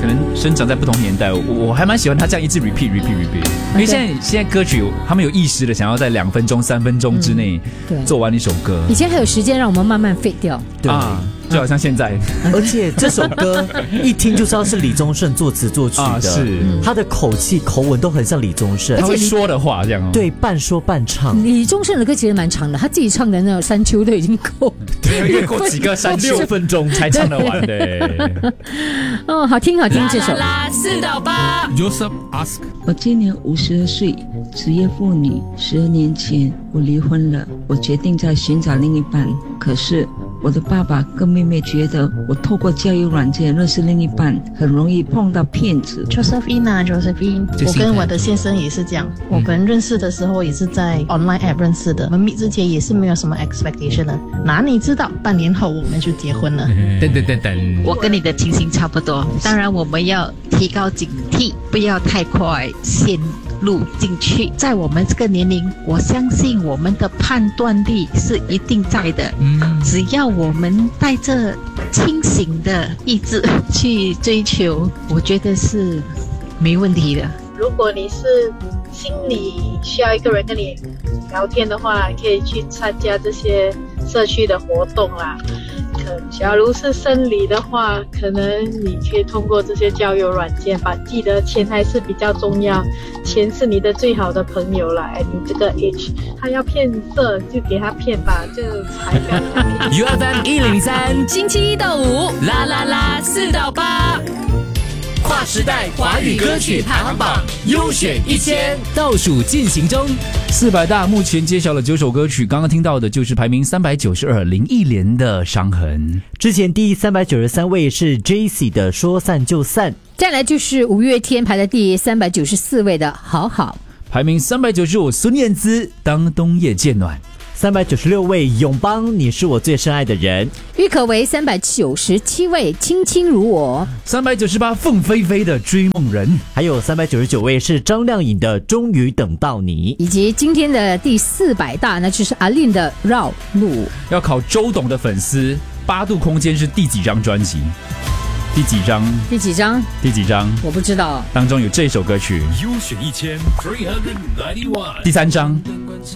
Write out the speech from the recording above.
可能生长在不同年代，我还蛮喜欢他这样一直 repeat， 因为现在歌曲他们有意识的想要在2分钟、3分钟之内做完一首歌。 以前还有时间让我们慢慢 fade 掉， 对啊，就好像现在。 而且这首歌一听就知道是李宗盛作词作曲的， 是他的口气口吻都很像李宗盛， 他会说的话这样对，半说半唱。 李宗盛的歌其实蛮长的，他自己唱的那山丘都已经够， 越过几个山丘 6分钟才唱得完的。 哦，好听这首。 4到8 Joseph ask， 我今年52岁，职业妇女。12年前我离婚了，我决定在寻找另一半。可是我的爸爸跟妹妹觉得我透过交友软件认识另一半，很容易碰到骗子。 Josephine， 我跟我的先生也是这样。我们认识的时候也是在 online app 认识的，我们 meet 之前也是没有什么 expectation 的，哪里知道半年后我们就结婚了。 等， 我跟你的情形差不多，当然我们要提高警惕，不要太快陷入进去。在我们这个年龄，我相信我们的判断力是一定在的，只要我们带着清醒的意志去追求，我觉得是没问题的。 如果你是心里需要一个人跟你聊天的话，可以去参加这些社区的活动啦。假如是生理的话，可能你可以通过这些交友软件吧。记得钱还是比较重要，钱是你的最好的朋友啦。你这个 age， 他要骗色就给他骗吧，就才不要给他骗。 UFM 103，星期1到5，啦4到8。跨时代华语歌曲排行榜优选1000倒数进行中 ，400大目前揭晓了9首歌曲，刚刚听到的就是排名392林忆莲的《伤痕》， 之前第393位是 Jaycee 的《说散就散》， 再来就是五月天排在第394位的《好好》， 排名395孙燕姿《当冬夜渐暖》。 396位永邦你是我最深爱的人， 郁可唯397位轻轻如我 ，398凤飞飞的追梦人， 还有399位是张靓颖的终于等到你， 以及今天的第400大那就是阿令的绕路。 要考周董的粉丝，8度空间是第几张专辑？第几张？ 我不知道。 当中有这首歌曲， 优选1391， 第3张。